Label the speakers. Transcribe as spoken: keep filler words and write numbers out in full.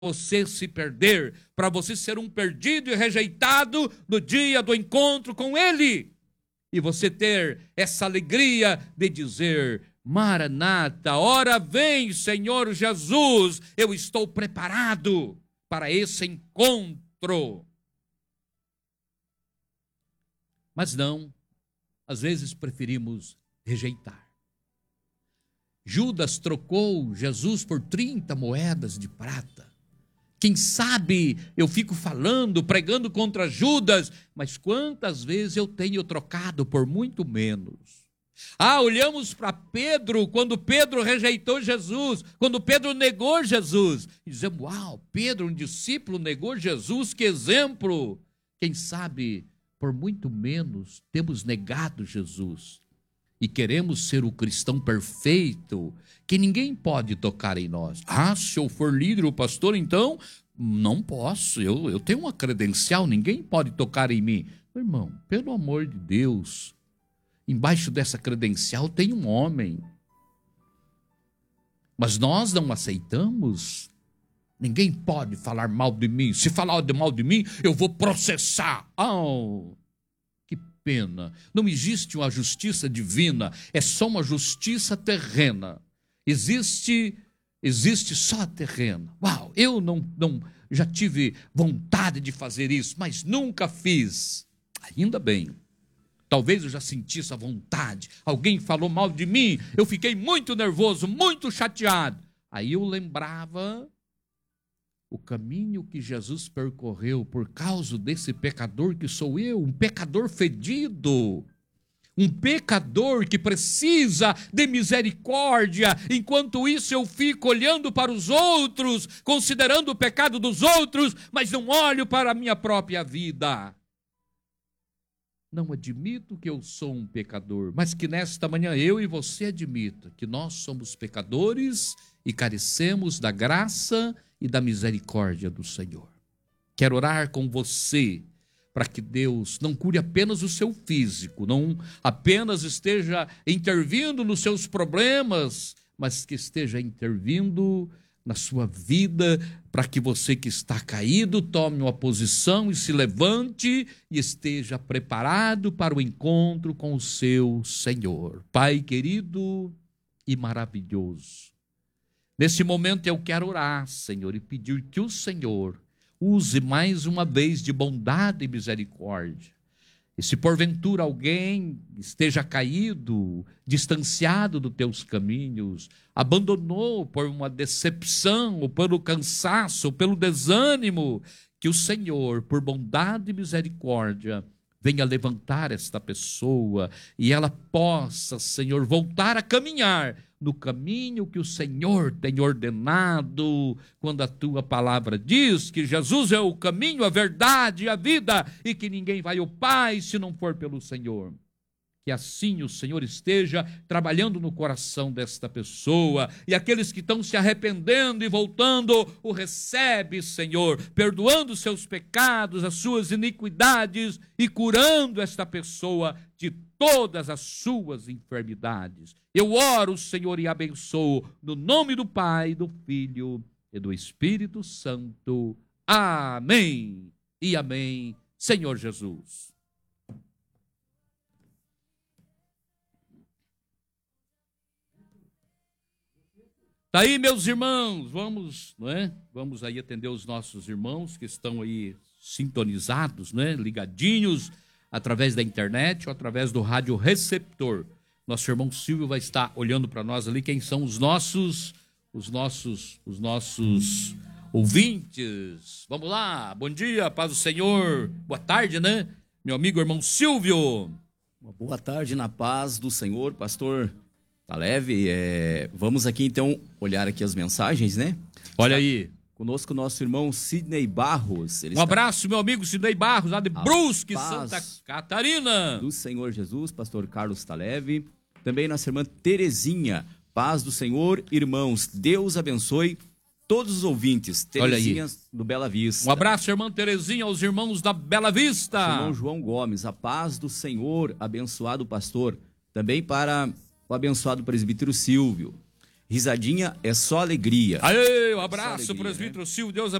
Speaker 1: você se perder, para você ser um perdido e rejeitado no dia do encontro com Ele. E você ter essa alegria de dizer: Maranata, ora vem, Senhor Jesus, eu estou preparado para esse encontro. Mas não, às vezes preferimos rejeitar. Judas trocou Jesus por trinta moedas de prata. Quem sabe eu fico falando, pregando contra Judas, mas quantas vezes eu tenho trocado por muito menos? Ah, olhamos para Pedro, quando Pedro rejeitou Jesus, quando Pedro negou Jesus, e dizemos: uau, Pedro, um discípulo, negou Jesus, que exemplo! Quem sabe, por muito menos, temos negado Jesus, e queremos ser o cristão perfeito, que ninguém pode tocar em nós. Ah, se eu for líder ou pastor, então, não posso, eu, eu tenho uma credencial, ninguém pode tocar em mim. Irmão, pelo amor de Deus, embaixo dessa credencial tem um homem. Mas nós não aceitamos. Ninguém pode falar mal de mim. Se falar mal de mim, eu vou processar. Oh, que pena. Não existe uma justiça divina, é só uma justiça terrena. Existe, existe só a terrena. Uau, eu não, não, já tive vontade de fazer isso, mas nunca fiz. Ainda bem. Talvez eu já senti essa vontade. Alguém falou mal de mim, eu fiquei muito nervoso, muito chateado. Aí eu lembrava o caminho que Jesus percorreu por causa desse pecador que sou eu, um pecador fedido, um pecador que precisa de misericórdia. Enquanto isso eu fico olhando para os outros, considerando o pecado dos outros, mas não olho para a minha própria vida. Não admito que eu sou um pecador, mas que nesta manhã eu e você admita que nós somos pecadores e carecemos da graça e da misericórdia do Senhor. Quero orar com você para que Deus não cure apenas o seu físico, não apenas esteja intervindo nos seus problemas, mas que esteja intervindo na sua vida, para que você que está caído tome uma posição e se levante e esteja preparado para o encontro com o seu Senhor. Pai querido e maravilhoso, nesse momento eu quero orar, Senhor, e pedir que o Senhor use mais uma vez de bondade e misericórdia. E se porventura alguém esteja caído, distanciado dos teus caminhos, abandonou por uma decepção, ou pelo cansaço, ou pelo desânimo, que o Senhor, por bondade e misericórdia, venha levantar esta pessoa e ela possa, Senhor, voltar a caminhar no caminho que o Senhor tem ordenado, quando a tua palavra diz que Jesus é o caminho, a verdade e a vida, e que ninguém vai ao Pai se não for pelo Senhor. Que assim o Senhor esteja trabalhando no coração desta pessoa, e aqueles que estão se arrependendo e voltando, o recebe, Senhor, perdoando os seus pecados, as suas iniquidades, e curando esta pessoa de todas as suas enfermidades. Eu oro, Senhor, e abençoo, no nome do Pai, do Filho e do Espírito Santo. Amém e amém, Senhor Jesus. Tá aí, meus irmãos, vamos, não é? Vamos aí atender os nossos irmãos que estão aí sintonizados, né? Ligadinhos através da internet ou através do rádio receptor. Nosso irmão Silvio vai estar olhando para nós ali quem são os nossos, os nossos, os nossos ouvintes. Vamos lá, bom dia, paz do Senhor, boa tarde, né? Meu amigo irmão Silvio.
Speaker 2: Uma boa tarde na paz do Senhor, pastor Taleve. É, vamos aqui então olhar aqui as mensagens, né?
Speaker 1: Olha
Speaker 2: Está
Speaker 1: aí.
Speaker 2: Conosco nosso irmão Sidney Barros. Ele
Speaker 1: um abraço, meu amigo Sidney Barros, lá de
Speaker 2: A
Speaker 1: Brusque,
Speaker 2: paz
Speaker 1: Santa Catarina.
Speaker 2: do Senhor Jesus, pastor Carlos Taleve. Também nossa irmã Terezinha. Paz do Senhor, irmãos. Deus abençoe todos os ouvintes. Terezinha do Bela Vista.
Speaker 1: Um abraço, irmã Terezinha, aos irmãos da Bela Vista.
Speaker 2: Nosso irmão João Gomes. A paz do Senhor, abençoado pastor. Também para o abençoado presbítero Silvio. Risadinha é só alegria.
Speaker 1: Aê, um abraço,
Speaker 2: alegria,
Speaker 1: presbítero
Speaker 2: né?
Speaker 1: Silvio, Deus